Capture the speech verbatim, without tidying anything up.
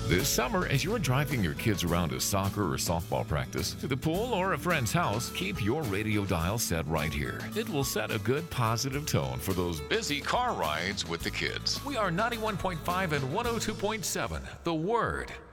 This summer, as you're driving your kids around to soccer or softball practice, to the pool, or a friend's house, keep your radio dial set right here. It will set a good positive tone for those busy car rides with the kids. We are ninety-one point five and one oh two point seven, The Word.